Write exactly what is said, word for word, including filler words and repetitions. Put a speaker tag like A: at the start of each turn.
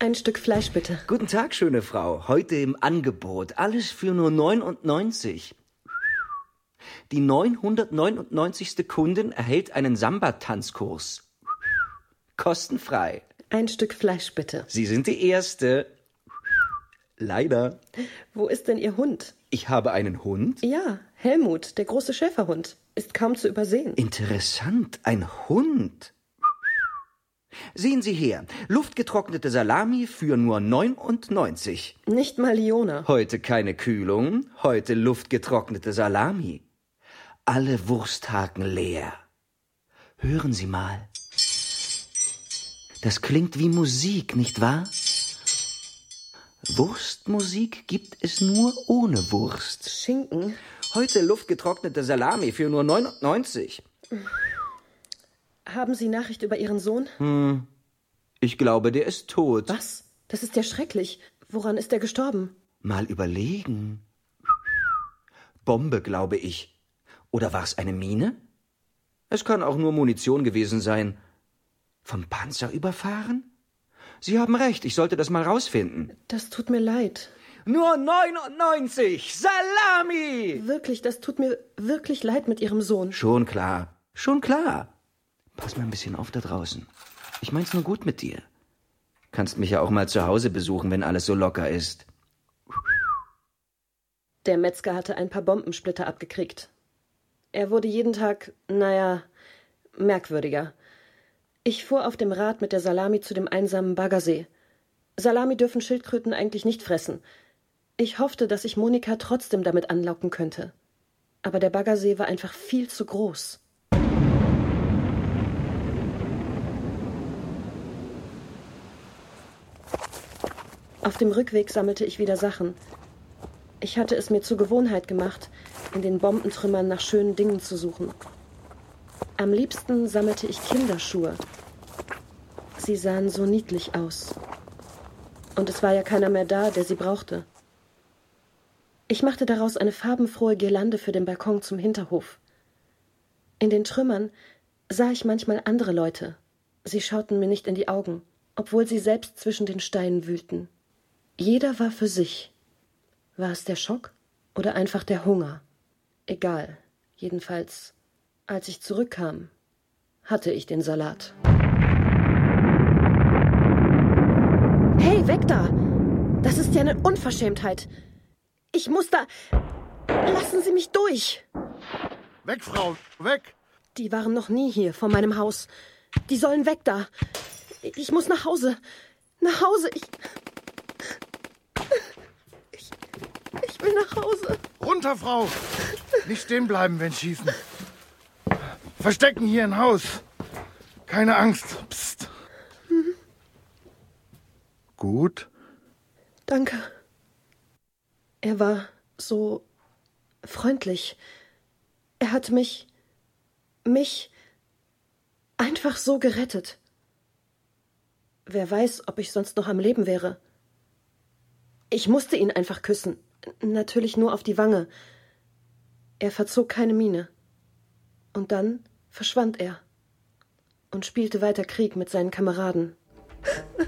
A: Ein Stück Fleisch, bitte.
B: Guten Tag, schöne Frau. Heute im Angebot. Alles für nur neunundneunzig. Die neunhundertneunundneunzigste Kundin erhält einen Samba-Tanzkurs. Kostenfrei.
A: Ein Stück Fleisch, bitte.
B: Sie sind die Erste. Leider.
A: Wo ist denn Ihr Hund?
B: Ich habe einen Hund?
A: Ja, Helmut, der große Schäferhund. Ist kaum zu übersehen.
B: Interessant, ein Hund. Sehen Sie her, luftgetrocknete Salami für nur neunundneunzig.
A: Nicht mal Liona.
B: Heute keine Kühlung, heute luftgetrocknete Salami. Alle Wursthaken leer. Hören Sie mal. Das klingt wie Musik, nicht wahr? Wurstmusik gibt es nur ohne Wurst.
A: Schinken?
B: Heute luftgetrocknete Salami für nur neunundneunzig.
A: Haben Sie Nachricht über Ihren Sohn?
B: Hm, ich glaube, der ist tot.
A: Was? Das ist ja schrecklich. Woran ist er gestorben?
B: Mal überlegen. Bombe, glaube ich. Oder war es eine Mine? Es kann auch nur Munition gewesen sein. Vom Panzer überfahren? Sie haben recht, ich sollte das mal rausfinden.
A: Das tut mir leid.
B: Nur neunundneunzig! Salami!
A: Wirklich, das tut mir wirklich leid mit Ihrem Sohn.
B: Schon klar, schon klar. Pass mal ein bisschen auf da draußen. Ich mein's nur gut mit dir. Kannst mich ja auch mal zu Hause besuchen, wenn alles so locker ist.
A: Der Metzger hatte ein paar Bombensplitter abgekriegt. Er wurde jeden Tag, naja, merkwürdiger. Ich fuhr auf dem Rad mit der Salami zu dem einsamen Baggersee. Salami dürfen Schildkröten eigentlich nicht fressen. Ich hoffte, dass ich Monika trotzdem damit anlocken könnte. Aber der Baggersee war einfach viel zu groß. Auf dem Rückweg sammelte ich wieder Sachen. Ich hatte es mir zur Gewohnheit gemacht, in den Bombentrümmern nach schönen Dingen zu suchen. Am liebsten sammelte ich Kinderschuhe. Sie sahen so niedlich aus. Und es war ja keiner mehr da, der sie brauchte. Ich machte daraus eine farbenfrohe Girlande für den Balkon zum Hinterhof. In den Trümmern sah ich manchmal andere Leute. Sie schauten mir nicht in die Augen, obwohl sie selbst zwischen den Steinen wühlten. Jeder war für sich. War es der Schock oder einfach der Hunger? Egal. Jedenfalls, als ich zurückkam, hatte ich den Salat. Hey, weg da! Das ist ja eine Unverschämtheit. Ich muss da... Lassen Sie mich durch!
C: Weg, Frau, weg!
A: Die waren noch nie hier vor meinem Haus. Die sollen weg da. Ich muss nach Hause. Nach Hause. Ich... Ich, ich will nach Hause.
C: Runter, Frau! Nicht stehen bleiben, wenn schießen. Verstecken hier im Haus. Keine Angst. Psst. Mhm. Gut?
A: Danke. Er war so freundlich. Er hat mich, mich einfach so gerettet. Wer weiß, ob ich sonst noch am Leben wäre. Ich musste ihn einfach küssen. Natürlich nur auf die Wange. Er verzog keine Miene. Und dann verschwand er und spielte weiter Krieg mit seinen Kameraden.